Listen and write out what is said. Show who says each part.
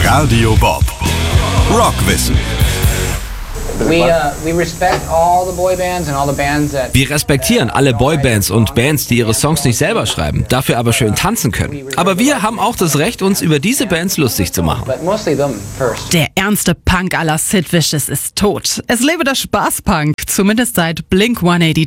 Speaker 1: Radio Bob. Rockwissen.
Speaker 2: Wir respektieren alle Boybands und Bands, die ihre Songs nicht selber schreiben, dafür aber schön tanzen können. Aber wir haben auch das Recht, uns über diese Bands lustig zu machen.
Speaker 3: Der ernste Punk à la Sid Vicious ist tot. Es lebe der Spaßpunk, zumindest seit Blink-182.